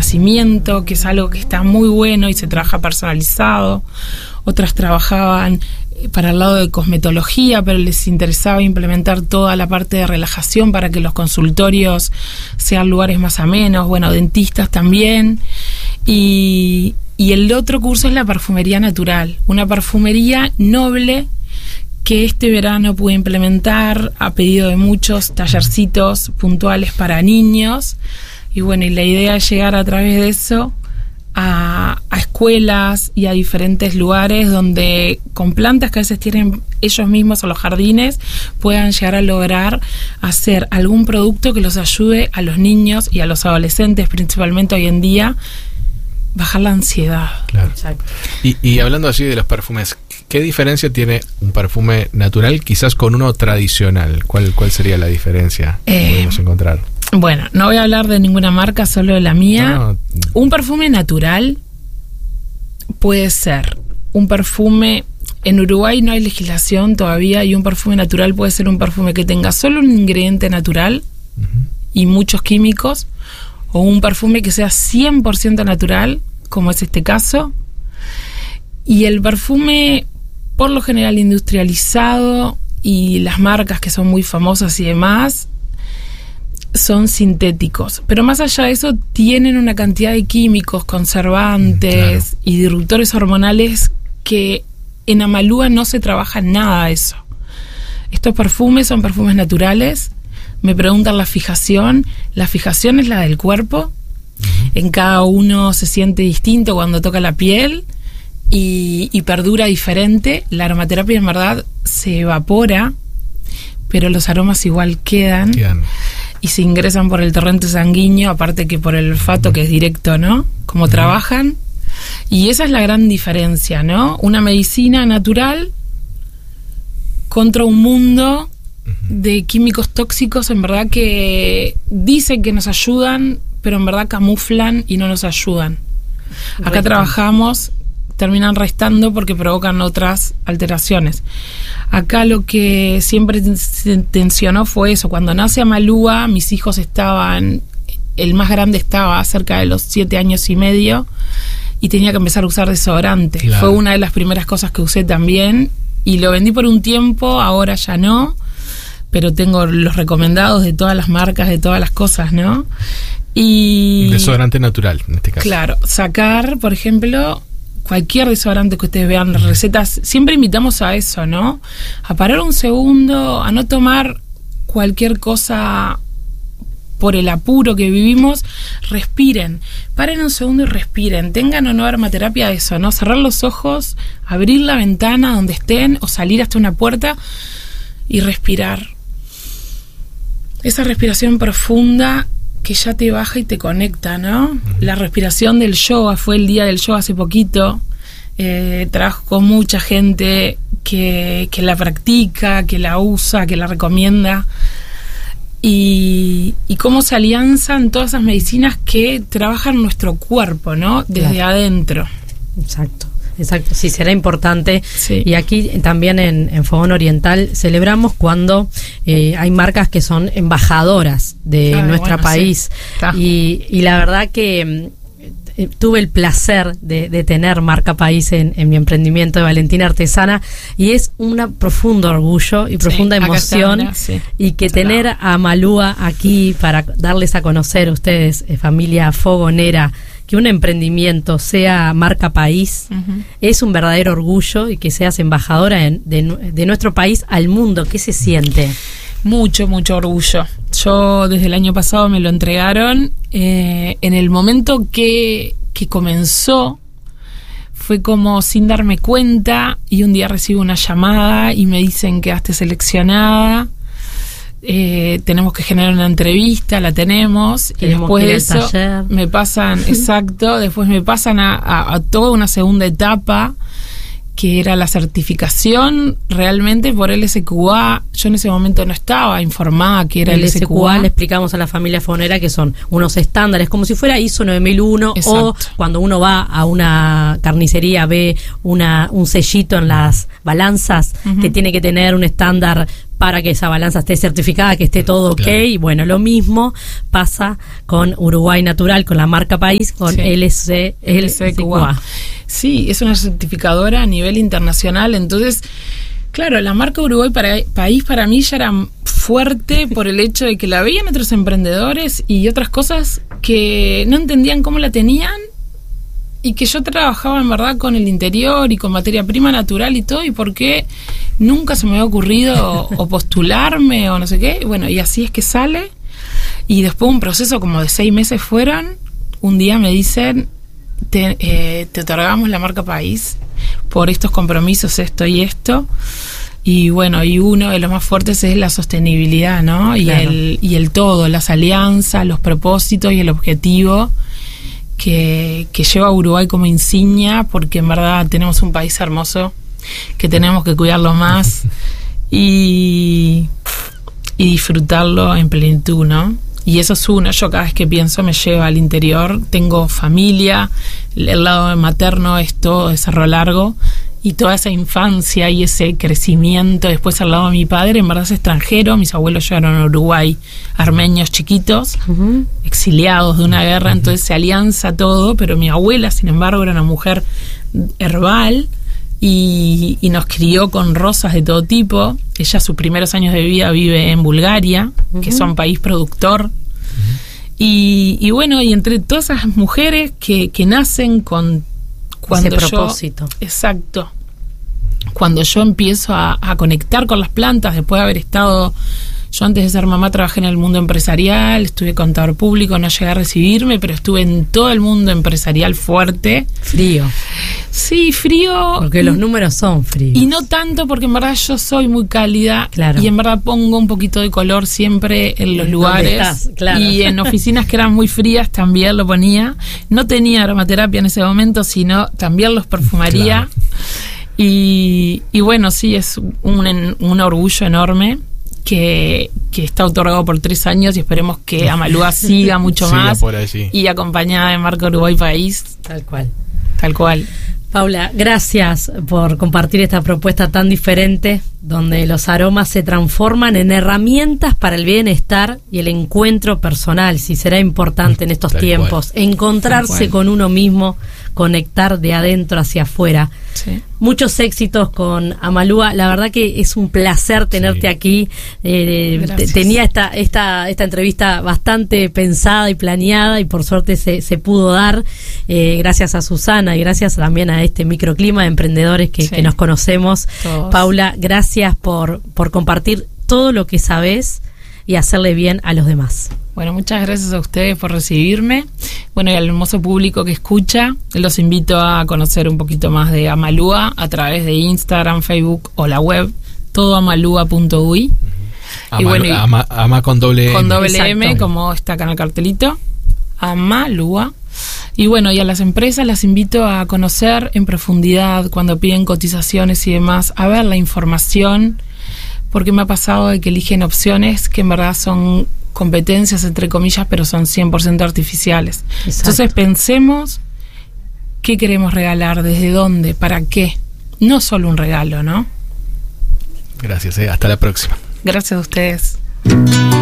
nacimiento, que es algo que está muy bueno y se trabaja personalizado. Otras trabajaban para el lado de cosmetología, pero les interesaba implementar toda la parte de relajación para que los consultorios sean lugares más amenos. Bueno, dentistas también. Y el otro curso es la perfumería natural, una perfumería noble que este verano pude implementar a pedido de muchos tallercitos puntuales para niños. Y bueno, y la idea es llegar a través de eso a escuelas y a diferentes lugares donde con plantas que a veces tienen ellos mismos o los jardines puedan llegar a lograr hacer algún producto que los ayude a los niños y a los adolescentes, principalmente hoy en día, bajar la ansiedad. Claro. Exacto. Y hablando así de los perfumes, ¿qué diferencia tiene un perfume natural quizás con uno tradicional? ¿Cuál sería la diferencia que podemos encontrar? Bueno, no voy a hablar de ninguna marca, solo de la mía. No. Un perfume natural puede ser un perfume... En Uruguay no hay legislación todavía, y un perfume natural puede ser un perfume que tenga solo un ingrediente natural y muchos químicos, o un perfume que sea 100% natural, como es este caso. Y el perfume, por lo general industrializado, y las marcas que son muy famosas y demás, son sintéticos. Pero más allá de eso, tienen una cantidad de químicos, conservantes y disruptores hormonales que en Amalúa no se trabaja nada de eso. Estos perfumes son perfumes naturales. Me preguntan la fijación. La fijación es la del cuerpo. En cada uno se siente distinto cuando toca la piel y perdura diferente. La aromaterapia en verdad se evapora, pero los aromas igual quedan. Y se ingresan por el torrente sanguíneo, aparte que por el olfato, que es directo, ¿no? Como trabajan. Y esa es la gran diferencia, ¿no? Una medicina natural contra un mundo de químicos tóxicos, en verdad, que dicen que nos ayudan, pero en verdad camuflan y no nos ayudan. Acá trabajamos, terminan restando porque provocan otras alteraciones. Acá lo que siempre se tensionó fue eso. Cuando nace Amalúa, mis hijos estaban... El más grande estaba cerca de los 7 años y medio y tenía que empezar a usar desodorante. Claro. Fue una de las primeras cosas que usé también y lo vendí por un tiempo, ahora ya no, pero tengo los recomendados de todas las marcas, de todas las cosas, ¿no? Y desodorante natural, en este caso. Claro, sacar, por ejemplo, cualquier desodorante que ustedes vean, las recetas, siempre invitamos a eso, ¿no? A parar un segundo, a no tomar cualquier cosa por el apuro que vivimos. Respiren, paren un segundo y respiren, tengan o no aromaterapia, eso, ¿no? Cerrar los ojos, abrir la ventana donde estén o salir hasta una puerta y respirar. Esa respiración profunda que ya te baja y te conecta, ¿no? La respiración del yoga, fue el día del yoga hace poquito. Trabajo con mucha gente que la practica, que la usa, que la recomienda. Y cómo se alianzan todas esas medicinas que trabajan nuestro cuerpo, ¿no? Desde adentro. Exacto. Sí, será importante. Sí. Y aquí también en Fogón Oriental celebramos cuando hay marcas que son embajadoras de nuestro país. Sí. Y la verdad que tuve el placer de tener marca país en mi emprendimiento de Valentina Artesana, y es un profundo orgullo y profunda emoción, y que tener a Amalúa aquí para darles a conocer a ustedes, familia fogonera, que un emprendimiento sea marca país, es un verdadero orgullo, y que seas embajadora de nuestro país al mundo. ¿Qué se siente? Mucho orgullo. Yo desde el año pasado me lo entregaron. En el momento que comenzó fue como sin darme cuenta, y un día recibo una llamada y me dicen: quedaste seleccionada, tenemos que generar una entrevista, la tenemos y después de eso me pasan, después me pasan a toda una segunda etapa que era la certificación realmente por el SQA. Yo en ese momento no estaba informada que era el SQA. Le explicamos a la familia fogonera que son unos estándares, como si fuera ISO 9001. Exacto. O cuando uno va a una carnicería, ve un sellito en las balanzas que tiene que tener un estándar para que esa balanza esté certificada, que esté todo ok. Claro. Y bueno, lo mismo pasa con Uruguay Natural, con la marca País, con LCQA. Sí, es una certificadora a nivel internacional. Entonces, claro, la marca Uruguay País para mí ya era fuerte por el hecho de que la veían otros emprendedores y otras cosas que no entendían cómo la tenían, y que yo trabajaba en verdad con el interior y con materia prima natural y todo, y por qué nunca se me había ocurrido o postularme o no sé qué. Bueno, y así es que sale, y después un proceso como de 6 meses fueron, un día me dicen, te otorgamos la marca País por estos compromisos, esto y esto. Y bueno, y uno de los más fuertes es la sostenibilidad, ¿no? Claro. Y el todo, las alianzas, los propósitos y el objetivo que lleva a Uruguay como insignia, porque en verdad tenemos un país hermoso que tenemos que cuidarlo más y disfrutarlo en plenitud, ¿no? Y eso es uno. Yo cada vez que pienso me lleva al interior. Tengo familia, el lado materno es todo de Cerro Largo, y toda esa infancia y ese crecimiento después al lado de mi padre, en verdad es extranjero. Mis abuelos llegaron a Uruguay, armenios chiquitos, exiliados de una guerra, entonces se alianza todo, pero mi abuela, sin embargo, era una mujer herbal y nos crió con rosas de todo tipo. Ella sus primeros años de vida vive en Bulgaria, que es un país productor. Y bueno, y entre todas esas mujeres que nacen con ese propósito. Exacto. Cuando yo empiezo a conectar con las plantas, después de haber estado, yo antes de ser mamá trabajé en el mundo empresarial, estuve contador público, no llegué a recibirme, pero estuve en todo el mundo empresarial fuerte. Frío. Sí, frío. Porque los números son fríos. Y no tanto, porque en verdad yo soy muy cálida. Claro. Y en verdad pongo un poquito de color siempre en los lugares. Claro. Y en oficinas que eran muy frías también lo ponía. No tenía aromaterapia en ese momento, sino también los perfumaría. Claro. Y bueno, sí, es un orgullo enorme que está otorgado por 3 años, y esperemos que Amalúa siga mucho más por allí. Y acompañada de marca Uruguay País. Tal cual. Tal cual. Paula, gracias por compartir esta propuesta tan diferente, donde los aromas se transforman en herramientas para el bienestar y el encuentro personal, si será importante en estos tiempos, encontrarse con uno mismo, conectar de adentro hacia afuera. Sí. Muchos éxitos con Amalúa. La verdad que es un placer tenerte aquí. Tenía esta entrevista bastante pensada y planeada, y por suerte se pudo dar, gracias a Susana y gracias también a este microclima de emprendedores que nos conocemos. Todos. Paula, gracias por compartir todo lo que sabés y hacerle bien a los demás. Bueno, muchas gracias a ustedes por recibirme. Bueno, y al hermoso público que escucha, los invito a conocer un poquito más de Amalúa a través de Instagram, Facebook o la web, todoamalua.uy. Y bueno, ama con doble M. Con doble M, como está acá en el cartelito. Amalúa. Y bueno, y a las empresas las invito a conocer en profundidad, cuando piden cotizaciones y demás, a ver la información, porque me ha pasado de que eligen opciones que en verdad son competencias, entre comillas, pero son 100% artificiales. Exacto. Entonces pensemos qué queremos regalar, desde dónde, para qué. No solo un regalo, ¿no? Gracias, hasta la próxima. Gracias a ustedes.